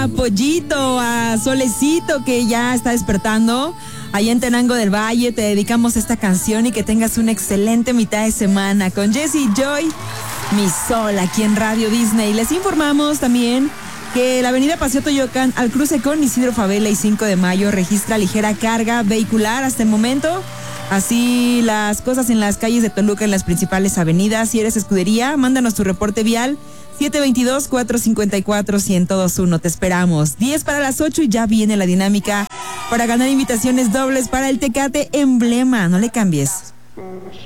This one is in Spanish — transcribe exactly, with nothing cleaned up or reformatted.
a Pollito, a Solecito, que ya está despertando. Allá en Tenango del Valle te dedicamos esta canción y que tengas una excelente mitad de semana con Jessie Joy, Mi Sol, aquí en Radio Disney. Les informamos también que la avenida Paseo Toyoacán al cruce con Isidro Favela y cinco de mayo registra ligera carga vehicular hasta el momento. Así las cosas en las calles de Toluca, en las principales avenidas. Si eres escudería, mándanos tu reporte vial siete dos dos, cuatro cinco cuatro, uno cero dos uno. Te esperamos. diez para las ocho y ya viene la dinámica para ganar invitaciones dobles para el Tecate Emblema. No le cambies.